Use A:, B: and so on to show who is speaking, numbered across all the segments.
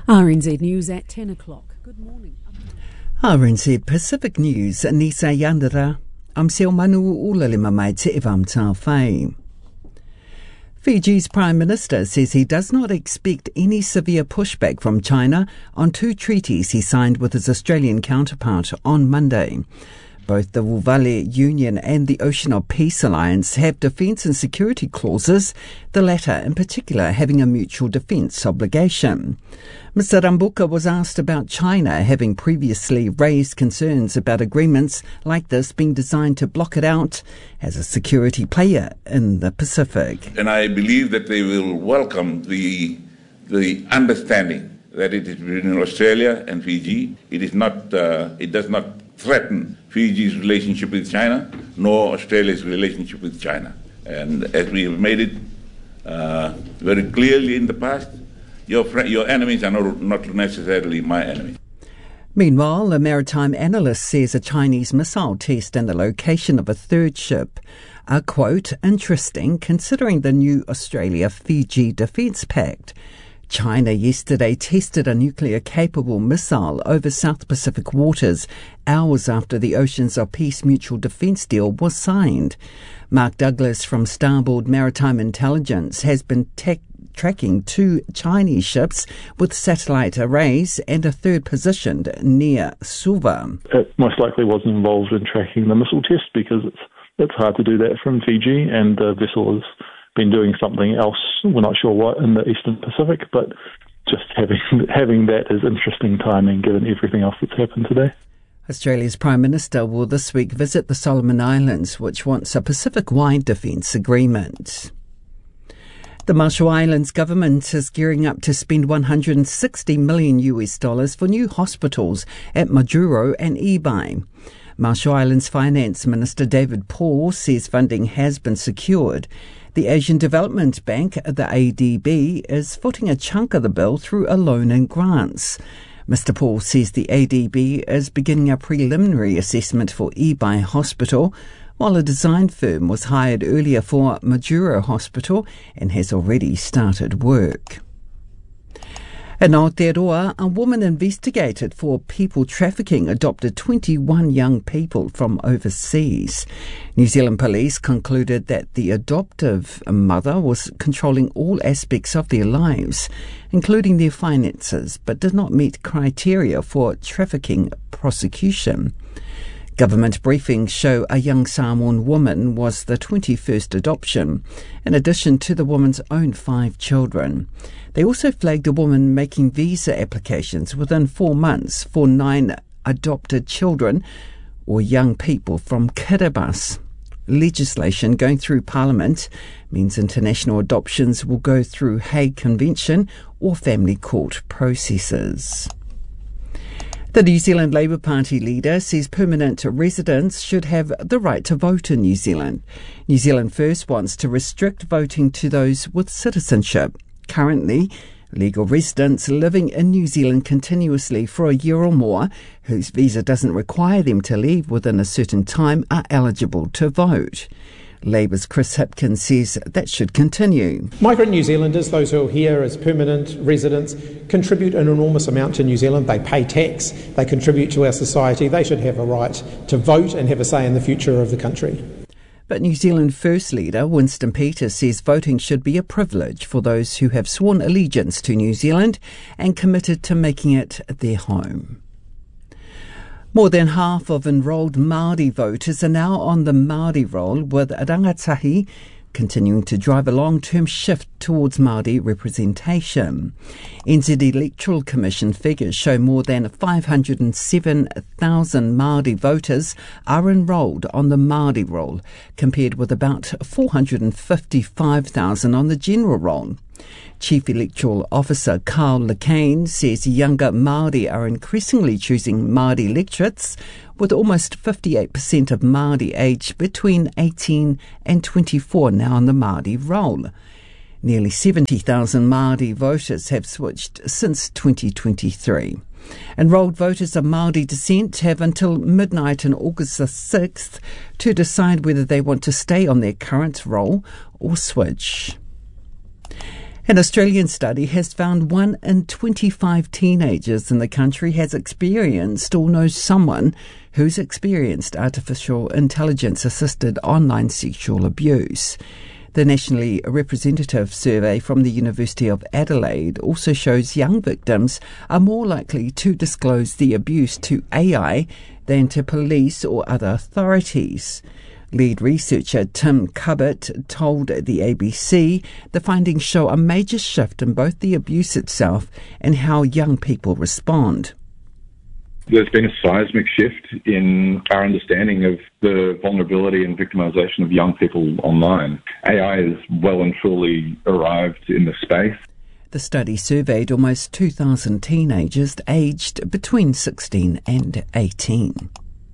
A: RNZ News at 10 o'clock. Good morning.
B: RNZ Pacific News, Nisa Yandara. I'm Seo Manu Ulalima mai te evam tā whai. Fiji's Prime Minister says he does not expect any severe pushback from China on two treaties he signed with his Australian counterpart on Monday. Both the Wuvale Union and the Ocean of Peace Alliance have defence and security clauses, the latter in particular having a mutual defence obligation. Mr Rambuka was asked about China having previously raised concerns about agreements like this being designed to block it out as a security player in the Pacific.
C: And I believe that they will welcome the understanding that it is between Australia and Fiji. It does not threaten Fiji's relationship with China, nor Australia's relationship with China. And as we have made it very clearly in the past, your enemies are not necessarily my enemies.
B: Meanwhile, a maritime analyst says a Chinese missile test and the location of a third ship are, quote, interesting considering the new Australia-Fiji Defence Pact. China yesterday tested a nuclear-capable missile over South Pacific waters hours after the Oceans of Peace mutual defence deal was signed. Mark Douglas from Starboard Maritime Intelligence has been tracking two Chinese ships with satellite arrays and a third positioned near Suva.
D: It most likely wasn't involved in tracking the missile test because it's hard to do that from Fiji, and the vessel has been doing something else, we're not sure what, in the Eastern Pacific, but just having that is interesting timing given everything else that's happened today.
B: Australia's Prime Minister will this week visit the Solomon Islands, which wants a Pacific-wide defence agreement. The Marshall Islands government is gearing up to spend $160 million for new hospitals at Majuro and Ibai. Marshall Islands Finance Minister David Paul says funding has been secured. The Asian Development Bank, the ADB, is footing a chunk of the bill through a loan and grants. Mr Paul says the ADB is beginning a preliminary assessment for Ibai Hospital, while a design firm was hired earlier for Majuro Hospital and has already started work. In Aotearoa, a woman investigated for people trafficking adopted 21 young people from overseas. New Zealand police concluded that the adoptive mother was controlling all aspects of their lives, including their finances, but did not meet criteria for trafficking prosecution. Government briefings show a young Samoan woman was the 21st adoption, in addition to the woman's own 5 children. They also flagged a woman making visa applications within 4 months for 9 adopted children or young people from Kiribati. Legislation going through Parliament means international adoptions will go through Hague Convention or family court processes. The New Zealand Labour Party leader says permanent residents should have the right to vote in New Zealand. New Zealand First wants to restrict voting to those with citizenship. Currently, legal residents living in New Zealand continuously for a year or more, whose visa doesn't require them to leave within a certain time, are eligible to vote. Labour's Chris Hipkins says that should continue.
E: Migrant New Zealanders, those who are here as permanent residents, contribute an enormous amount to New Zealand. They pay tax, they contribute to our society. They should have a right to vote and have a say in the future of the country.
B: But New Zealand First leader Winston Peters says voting should be a privilege for those who have sworn allegiance to New Zealand and committed to making it their home. More than half of enrolled Māori voters are now on the Māori roll, with Rangatahi continuing to drive a long-term shift towards Māori representation. NZ Electoral Commission figures show more than 507,000 Māori voters are enrolled on the Māori roll, compared with about 455,000 on the general roll. Chief Electoral Officer Carl Lecane says younger Māori are increasingly choosing Māori electorates, with almost 58% of Māori aged between 18 and 24 now on the Māori roll. Nearly 70,000 Māori voters have switched since 2023. Enrolled voters of Māori descent have until midnight on August the 6th to decide whether they want to stay on their current roll or switch. An Australian study has found 1 in 25 teenagers in the country has experienced or knows someone who's experienced artificial intelligence-assisted online sexual abuse. The nationally representative survey from the University of Adelaide also shows young victims are more likely to disclose the abuse to AI than to police or other authorities. Lead researcher Tim Cubbett told the ABC the findings show a major shift in both the abuse itself and how young people respond.
F: There's been a seismic shift in our understanding of the vulnerability and victimisation of young people online. AI has well and truly arrived in the space.
B: The study surveyed almost 2,000 teenagers aged between 16 and 18.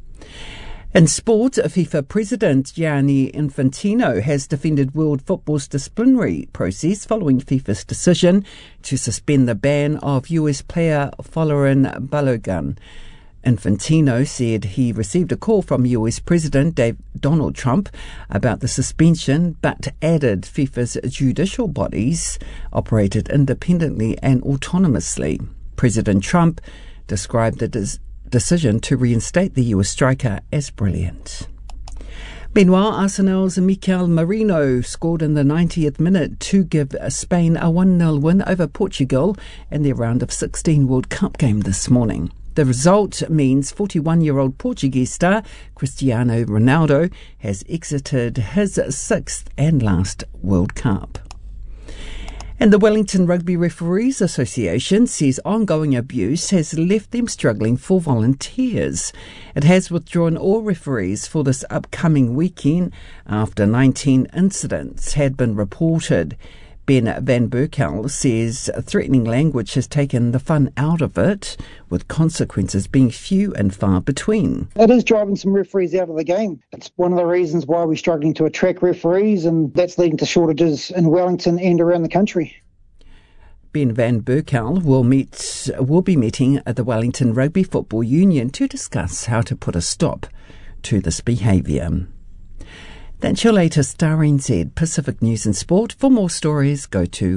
B: In sport, FIFA President Gianni Infantino has defended world football's disciplinary process following FIFA's decision to suspend the ban of US player Folarin Balogun. Infantino said he received a call from US President Donald Trump about the suspension, but added FIFA's judicial bodies operated independently and autonomously. President Trump described the decision to reinstate the US striker as brilliant. Meanwhile, Arsenal's Mikel Merino scored in the 90th minute to give Spain a 1-0 win over Portugal in their round of 16 World Cup game this morning. The result means 41-year-old Portuguese star Cristiano Ronaldo has exited his 6th and last World Cup. And the Wellington Rugby Referees Association says ongoing abuse has left them struggling for volunteers. It has withdrawn all referees for this upcoming weekend after 19 incidents had been reported. Ben Van Berkel says threatening language has taken the fun out of it, with consequences being few and far between.
G: It is driving some referees out of the game. It's one of the reasons why we're struggling to attract referees, and that's leading to shortages in Wellington and around the country.
B: Ben Van Berkel will be meeting at the Wellington Rugby Football Union to discuss how to put a stop to this behaviour. That's your latest RNZ Pacific News and Sport. For more stories, go to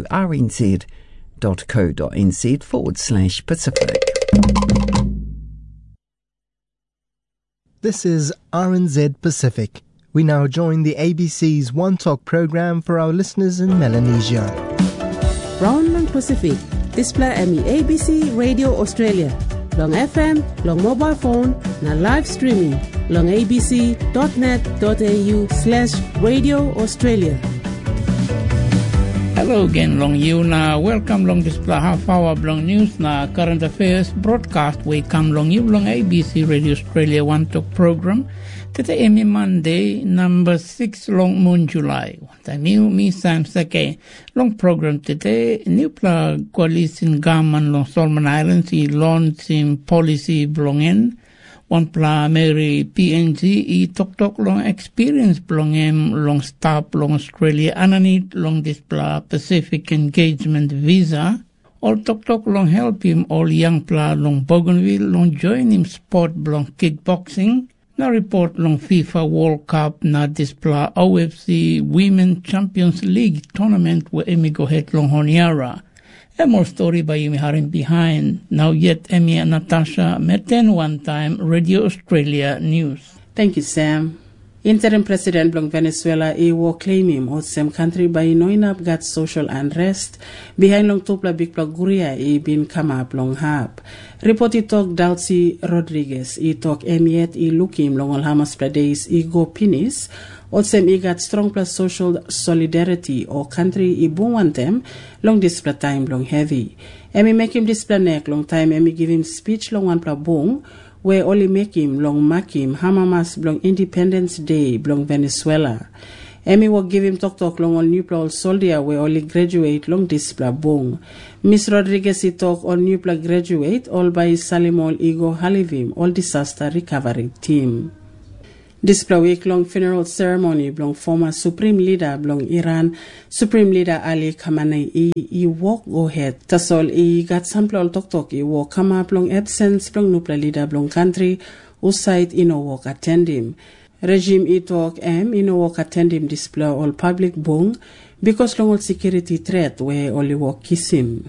B: rnz.co.nz/Pacific.
H: This is RNZ Pacific. We now join the ABC's One Talk program for our listeners in Melanesia.
I: Round long Pacific, display me ABC Radio Australia. Long FM, long mobile phone, na live streaming. Long abc.net.au/Radio Australia.
J: Hello again, long you na welcome long display half hour long news na current affairs broadcast we come long you long ABC Radio Australia One Talk program. Today is Monday, number 6 long moon July. The new me Sam Sake long program today. New plug coalition government long Solomon Islands i launching policy belonging. One pla Mary PNG i tok long experience belong long stop long Australia underneath long this pla Pacific engagement visa. All tok long help him all young pla long Bougainville long join him sport belong kickboxing. Now report long FIFA World Cup na display OFC Women Champions League tournament where Emi go head long Honiara. A more story by Emi Harim behind. Now yet Emi and Natasha Merten one time Radio Australia News.
K: Thank you, Sam. Interim President Blong Venezuela will claim him or same country by knowing up got social unrest behind long tupla big plaguria been come up long hab. Reported talk Dalcy Rodriguez talk emiet look him long Alhamas Pradesh go pinis or same got strong plus social solidarity or country want them long display time long heavy. Emi make him display neck long time Emi give him speech long one pla bong where only make him long makim hamamas blong Independence Day blong Venezuela. Emi will give him talk long on new pla soldier where only graduate long display bong. Miss Rodriguez talk on new pla graduate all by Salimol Igo Halivim all disaster recovery team. Display week long funeral ceremony blong former Supreme Leader blong Iran, Supreme Leader Ali Khamenei walk go ahead. Tasol got sample talk walk come up long absence blong nupla leader blong country usite walk attend him. Regime talk walk attend him display all public bong because long security threat where only walk kisim.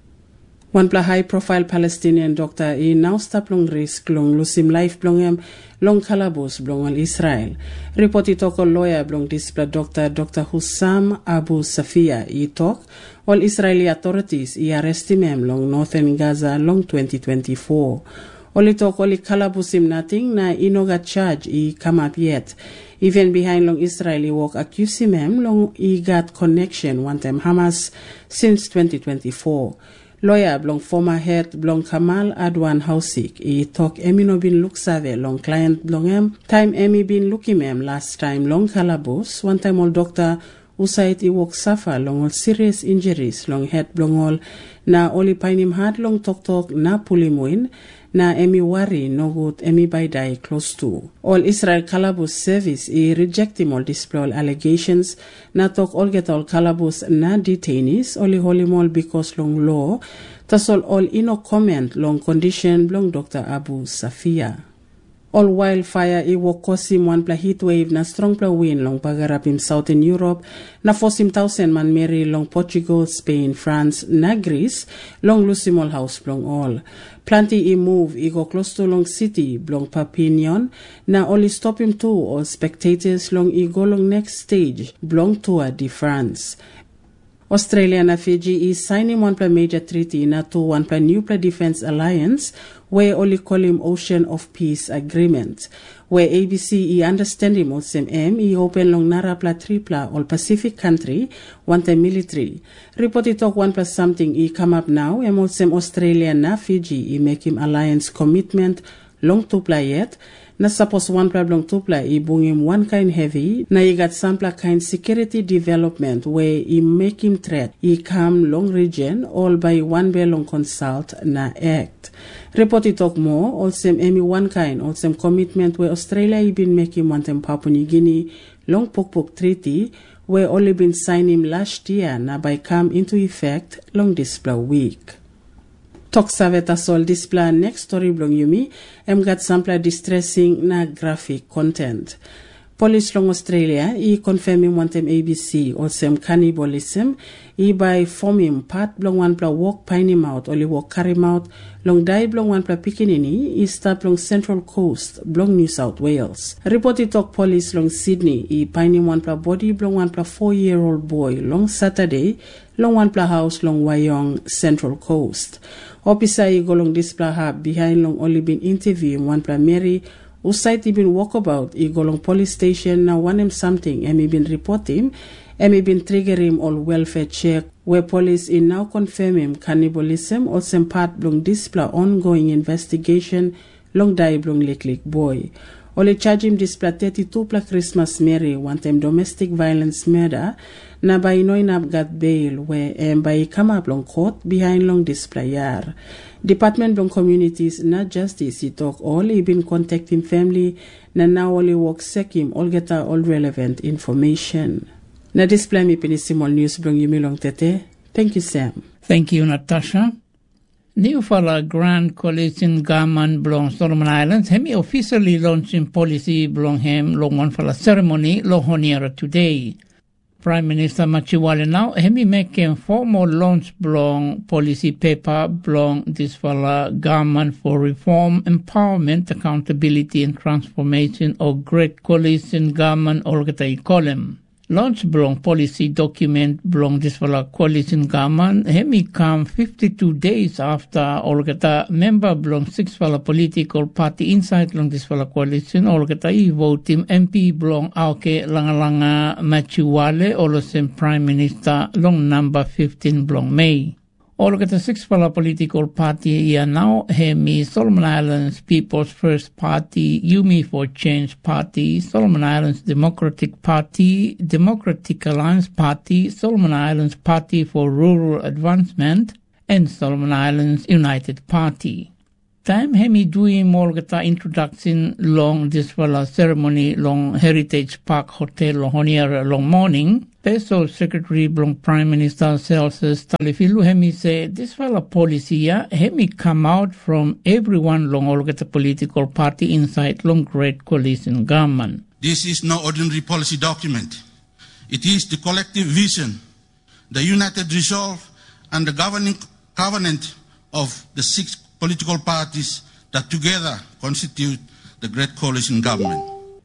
K: One high-profile Palestinian doctor now stop long risk long lusim life long kalabus blong Israel. Reported talk lawyer blong display Dr. Hussam Abu Safia talk all Israeli authorities arrest him long northern Gaza long 2024. Only talk only kalabusim nothing na inoga charge come up yet. Even behind long Israeli work accuse him long got connection one time Hamas since 2024. Lawyer blong former head blong Kamal Adwan Hausik talk emi no bin look save long client blong time emi bin looking last time long kalabus one time all doctor Usaid work suffer long all serious injuries long head blong all na oli painim hard long talk na pulimuin na emi worry no good emi by die close to. All Israel Kalabus service reject him all display allegations na talk all get all Kalabus na detainees only holy mall because long law tasol all ino comment long condition long Dr. Abu Safia. All wildfire will cause him one heat wave na strong wind long pagarap in southern Europe na force him 1,000 man Mary long Portugal, Spain, France na Greece long lose him all house long all. Plenty move go close to long city long Papinion na only stop him too all spectators long go long next stage long Tour de France. Australia and Fiji is signing one major treaty to one new defense alliance where only call him Ocean of Peace Agreement. Where ABC understand him also open long narapla tripla all Pacific country want a military. Reported talk 1+ something come up now also Australia and Fiji make him alliance commitment long to play yet. Na suppose one problem to play bring him one kind heavy na got sample kind security development where make him threat come long region all by one long consult na act. Reported talk more also one kind also commitment where Australia been making one time Papua New Guinea long pok treaty where only been signed him last year na by come into effect long display week. Talk saveta sol display next story blong yumi got sample distressing na graphic content. Police long Australia confirming one time ABC also cannibalism by forming part blong one walk pining out only walk carry out long die blong one pikinini start long Central Coast blong New South Wales. Reported talk police long Sydney pining one body blong one 4-year-old boy long Saturday long one house long Wyong Central Coast. Officer go long display hub behind long only been interviewing one Mary Usaid been walkabout go long police station now one something been report him been trigger him all welfare check where police now confirm him cannibalism or some part long display ongoing investigation long die long lick boy. Only charge him display 32 Christmas Mary one time domestic violence murder na by noin up got bail where by come up long court behind long display yar. Department long communities na justice talk all been contacting family na now only work sec him all get all relevant information. Na display me pinisimol news blong yumi long tete. Thank you Sam.
J: Thank you Natasha. New Fala Grand Coalition Government belong Solomon Islands hemi officially launching policy belong him long one fala ceremony lo honiera today. Prime Minister Machiwale now hemi making formal launch belong policy paper belong this fala government for reform, empowerment, accountability and transformation of Great Coalition Government Olgata Ikolem. Launch belong policy document belong this fala coalition government hemi come 52 days after Olgata member belong 6 fala political party inside long this fala coalition Olgata vote him MP belong auke langa Machiwale olosem Prime Minister long number 15 belong May. Olgata 6 fala political party here now hemi Solomon Islands People's First Party, Yumi for Change Party, Solomon Islands Democratic Party, Democratic Alliance Party, Solomon Islands Party for Rural Advancement, and Solomon Islands United Party. Time hemi doing Olgata introduction long this fala ceremony long Heritage Park Hotel long honier long morning. Special Secretary belong Prime Minister Celsus Talifilu hemi say this fala policy hemi come out from everyone long Olgata political party inside long Great Coalition government.
L: This is no ordinary policy document. It is the collective vision, the united resolve, and the governing covenant of the 6 political parties that together constitute the Great Coalition government.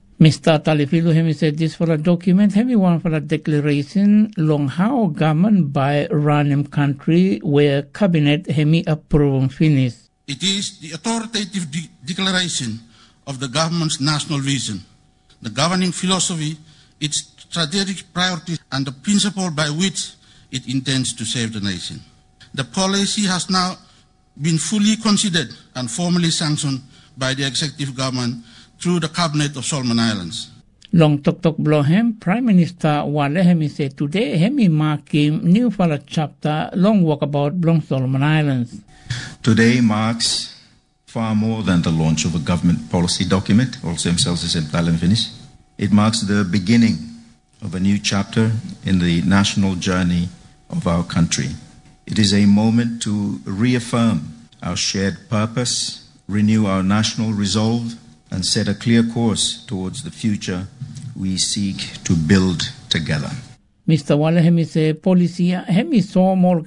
J: Mr. Talifilu hemi said this for a document, hemi one for a declaration long how government by Ranem country where cabinet hemi approve finish.
L: It is the authoritative declaration of the government's national vision, the governing philosophy, its strategic priorities, and the principle by which it intends to save the nation. The policy has now been fully considered and formally sanctioned by the executive government through the Cabinet of Solomon Islands.
J: Long Tok Blohem, Prime Minister Wale hemi said today hemi marking new for a chapter long walkabout Blong Solomon Islands.
M: Today marks far more than the launch of a government policy document, also finish. It marks the beginning of a new chapter in the national journey of our country. It is a moment to reaffirm our shared purpose, renew our national resolve, and set a clear course towards the future we seek to build together.
J: Mr. Wale hemi say policy hemi saw more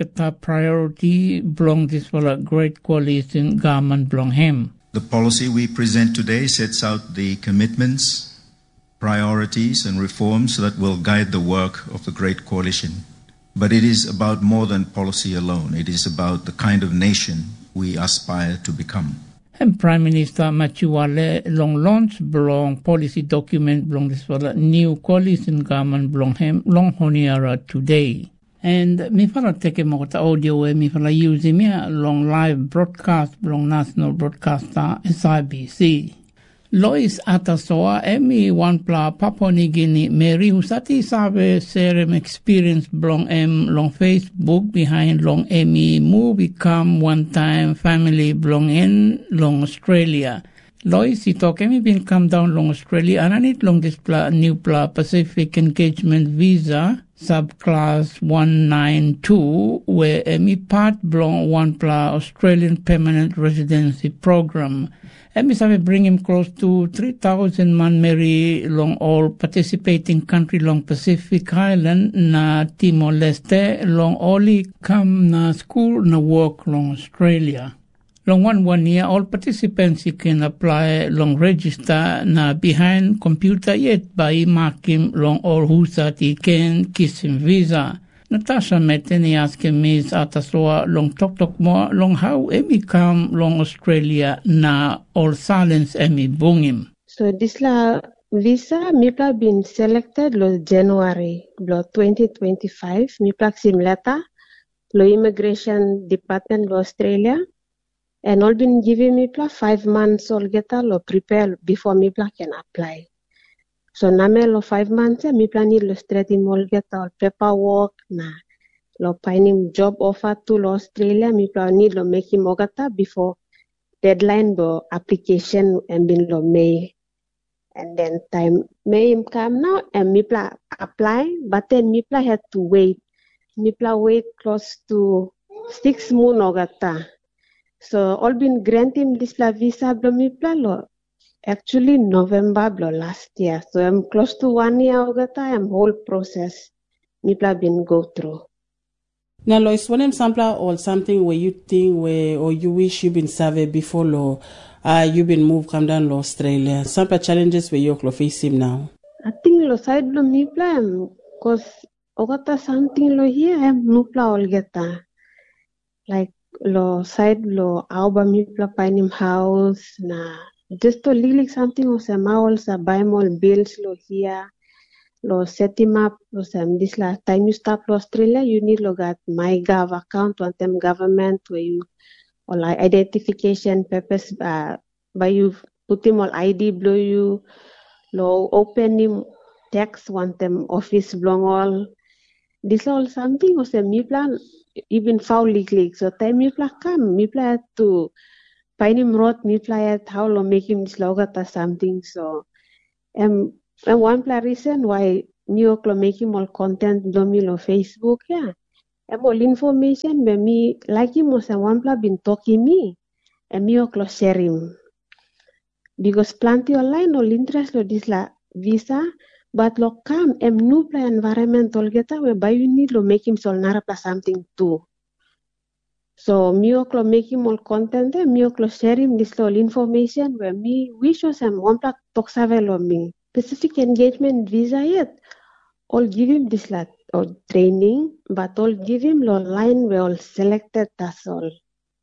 J: priority belong this for a Great Coalition government belong him.
M: The policy we present today sets out the commitments, priorities and reforms that will guide the work of the Great Coalition. But it is about more than policy alone. It is about the kind of nation we aspire to become.
J: And Prime Minister Matthew Wale long launch belong policy document belong this for the new coalition government belong him long honiara today. And me fala take mo ta audio me fala use me long live broadcast belong national broadcaster SIBC. Lois Atasoa emi wanpla Papua New Guinea Mary usati sabe serem experience belong long Facebook behind long emi move become one time family belong in long Australia. Lois itok emi bin come down long Australia ananit long this new Pacific Engagement Visa subclass 192 where emi part belong one Australian Permanent Residency Program. Emi sabe bring him close to 3,000 man Mary long all participating country long Pacific Island na Timor-Leste long only come na school na work long Australia. Long one year all participants can apply long register na behind computer yet by marking long all who sati can kiss him visa. Natasha Meteni asking Ms. Atasoa long talk more long how emi come long Australia na all silence emi bungim.
N: So this la visa mipla been selected lo January lo 2025 mipla sim letter lo Immigration Department lo Australia and all been giving mipla 5 months all geta lo prepare before mipla can apply. So name lo 5 months mi plani lo straight in molgeta all paperwork na lo finding job offer to lo Australia mi plani lo make him mogata before deadline lo application and bin lo May. And then time May him come now and mi pla apply but then mi pla had to wait. Mi pla wait close to 6 months ogata. So all been grant him this la visa blo mi pla lo actually November last year. So I'm close to 1 year of the time, whole process Mipla been go through.
K: Now Lois, when I'm sampler or something where you think where or you wish you've been surveyed before law, you've been moved come down to Australia. Some challenges where you're facing now.
N: I think lo side lo Mipla because ogata something lo here I'm Mipla all geta. Like lo side lo auba Mipla painim house na just to lilik something o sa maol sa buy more bills lo here lo set him up lo sam this la time you start lo Australia you need lo got MyGov account one them government where you or like identification purpose by you put him all ID blow you lo open him tax one them office belong all this all something o sa me plan even foul leak so time me plan come me plan to find him wrote me fly at how long make him slogat or something so and one reason why New York make him all content domino Facebook yeah and all information when me like him was one been talking me and New York share him because plenty online all interest of this la visa But lo come new play environmental geta whereby you need to make him sol narapla something too. So me oklo make him all content me oklo share him this all information where me wish us one plak toksavelo me. Specific engagement visa yet. All give him this or training, but all give him lo line where all selected that's all.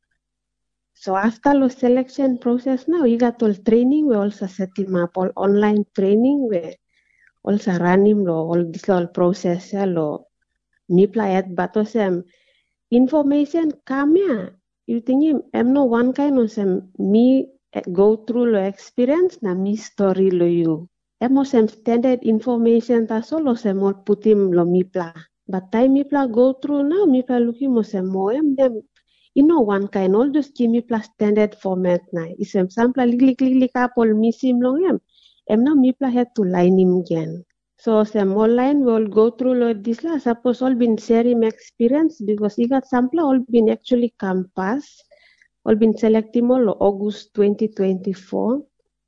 N: So after the selection process now, you got all training, we also set him up all online training, we also run him all this all process, lo me play at but information come here. You think him, I'm no one kind of me go through the experience, na me story lo you. I'm standard information that's all all put him lo me play. But time me play go through now, me play looking more them. One kind, all just give me plus standard format na. Isem sample click up all misim long no me play had to line him again. So some online will go through this la. Suppose all been sharing experience because he got sample all been actually campus, all been selecting all August 2024.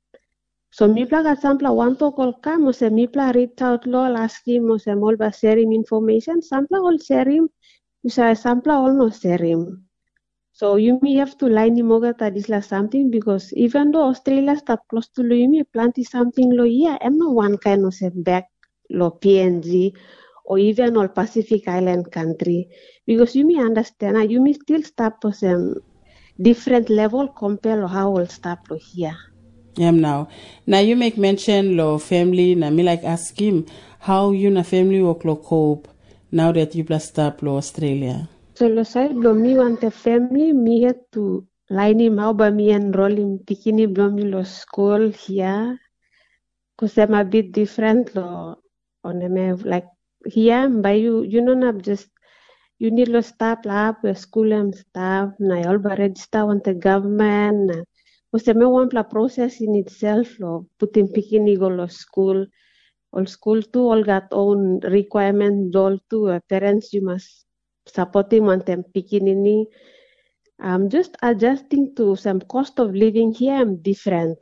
N: So me play got sample one talk all come, or me play read out law ask him or some all by sharing information. Sample all share him. You say sample all no share him. So you may have to line him over this la something because even though Australia stop close to lo you may plant something lo yeah, I'm not one kind of back lo PNG or even all Pacific Island country because you may understand you may still stop for some different level compared to how we'll stop lo here.
K: Now you make mention lo family na me like ask him how you na family work lo cope now that you plus stop lo Australia.
N: So lo side me want the family me had to line him how by me enroll him pikini me lo school here because I'm a bit different lo on me like here by you know not just you need lo staff lab school and staff na all register on the government because me want la process in itself lo put him pikini go lo school all school too all got own requirement all too parents you must supporting on them pikinini. I'm just adjusting to some cost of living here. I'm different.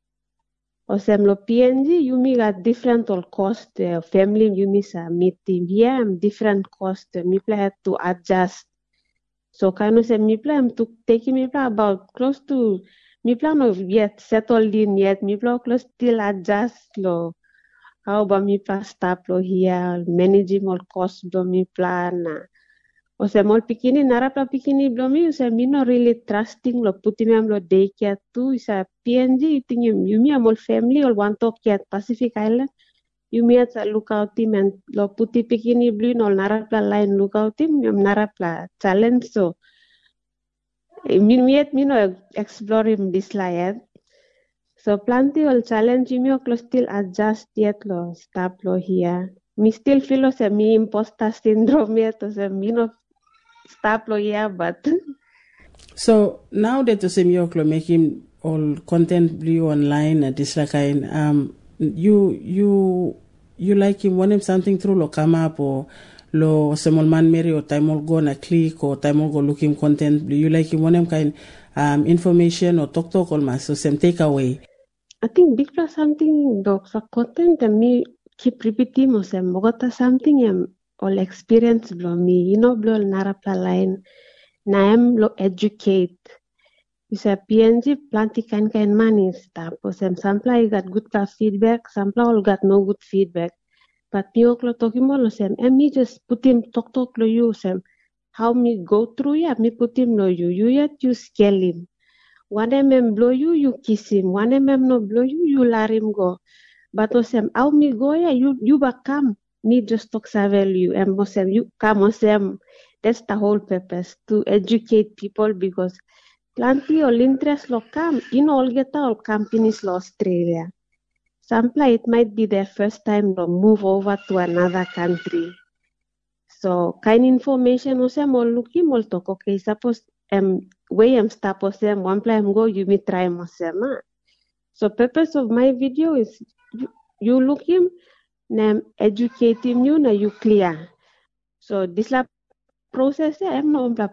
N: Or some lo PNG you me got different all cost. Family you me sa meeting here. I'm different cost. Me play had to adjust. So kind of say me play I'm to taking me play about close to me play no yet settled in yet. Me play close still adjust lo. How about me play stop lo here managing all cost do me plan. O sea, mol pikini narapla pikini blomi, o sea, me no really trusting lo puti me am lo daycare too, isa PNG iting you me amol family or one talk at Pacific Island, you me at look out team and lo puti pikini blue no narapla line look out team, yum narapla challenge so. Me no explore him this line. So plenty all challenge me o still adjust yet lo stop lo here. Me still feel o me imposter syndrome yet o me no stop lo yeah but
K: so now that you making all content blue online and this like kind you like him when him something through lo come up or lo semol man mary or time will go na click or time will go look him content blue you like him when him kind information or talk all mas so some takeaway.
N: I think big plus something doc for content and me keep repeating or some mogota something all experience blow me, blow narapla line, naam lo educate. You say PNG plenty kind money stuff. Or some I got good feedback, some all got no good feedback. But me oklo talking about some, and me just put him talk lo you some. How me go through me put him lo you yet you scale him. 1 mm blow you kiss him. 1 mm no blow you let him go. But osem how me go you become. Me just talk value and you come that's the whole purpose to educate people because plenty all interest lo come all get all companies lo Australia. Some it might be their first time to move over to another country. So kind information all looking all talk okay suppose way stop one plan go you me try so purpose of my video is you look him nem educate him you na you clear. So this la process I'm no